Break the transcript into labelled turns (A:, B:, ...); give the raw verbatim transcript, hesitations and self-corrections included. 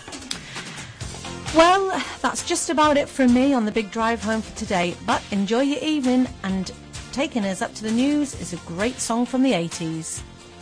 A: Well, that's just about it from me on the big drive home for today, but enjoy your evening, and taking us up to the news is a great song from the eighties.